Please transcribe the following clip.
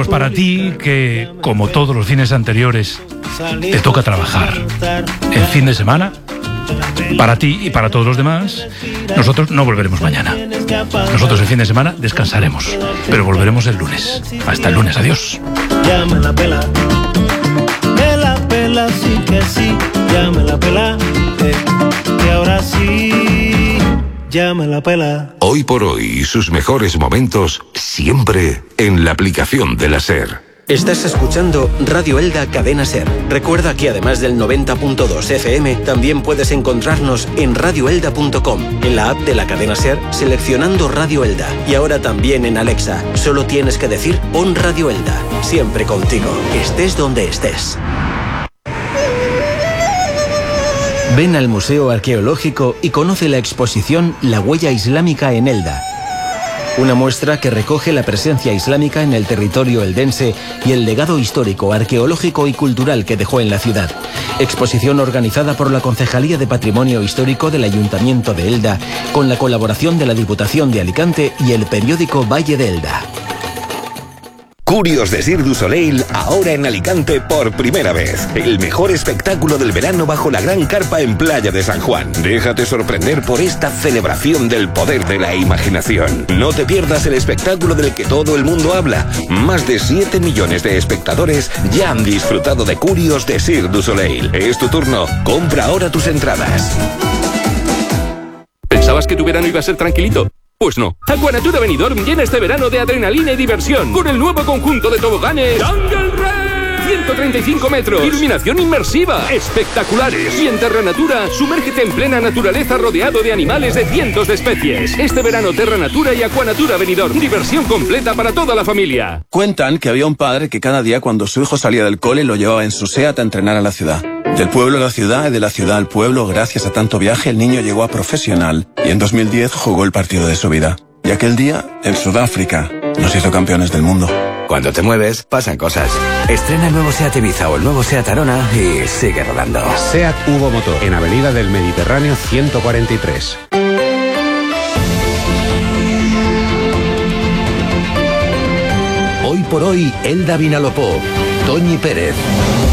para ti que, como todos los fines anteriores, te toca trabajar el fin de semana, para ti y para todos los demás, nosotros no volveremos mañana. Nosotros el fin de semana descansaremos, pero volveremos el lunes. Hasta el lunes, adiós. Ya me la pela, sí que sí, ya me la pela, que ahora sí, ya me la pela. Hoy por hoy, sus mejores momentos siempre en la aplicación de la SER. Estás escuchando Radio Elda Cadena SER. Recuerda que además del 90.2 FM, también puedes encontrarnos en radioelda.com, en la app de la cadena SER, seleccionando Radio Elda. Y ahora también en Alexa. Solo tienes que decir pon Radio Elda. Siempre contigo, estés donde estés. Ven al Museo Arqueológico y conoce la exposición La Huella Islámica en Elda. Una muestra que recoge la presencia islámica en el territorio eldense y el legado histórico, arqueológico y cultural que dejó en la ciudad. Exposición organizada por la Concejalía de Patrimonio Histórico del Ayuntamiento de Elda, con la colaboración de la Diputación de Alicante y el periódico Valle de Elda. Curios de Cirque du Soleil, ahora en Alicante por primera vez. El mejor espectáculo del verano bajo la gran carpa en Playa de San Juan. Déjate sorprender por esta celebración del poder de la imaginación. No te pierdas el espectáculo del que todo el mundo habla. Más de 7 millones de espectadores ya han disfrutado de Curios de Cirque du Soleil. Es tu turno. Compra ahora tus entradas. ¿Pensabas que tu verano iba a ser tranquilito? Pues no. Aquanatura Benidorm llena este verano de adrenalina y diversión con el nuevo conjunto de toboganes Jungle Race. 135 metros, iluminación inmersiva, espectaculares. Y en Terra Natura, sumérgete en plena naturaleza rodeado de animales de cientos de especies. Este verano Terra Natura y Aquanatura Benidorm, diversión completa para toda la familia. Cuentan que había un padre que cada día cuando su hijo salía del cole lo llevaba en su SEAT a entrenar a la ciudad. Del pueblo a la ciudad y de la ciudad al pueblo, gracias a tanto viaje, el niño llegó a profesional y en 2010 jugó el partido de su vida. Y aquel día, en Sudáfrica, nos hizo campeones del mundo. Cuando te mueves, pasan cosas. Estrena el nuevo SEAT Ibiza o el nuevo SEAT Arona y sigue rodando. SEAT Hugo Motor, en Avenida del Mediterráneo 143. Hoy por hoy, Elda Vinalopó, Toñi Pérez.